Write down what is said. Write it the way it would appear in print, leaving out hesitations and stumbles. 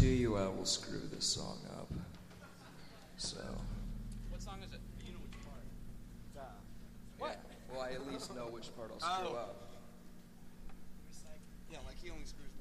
guarantee you I will screw this song up. So. What song is it? You know which part. What? Yeah. Well, I at least know which part I'll screw up. Yeah, like he only screws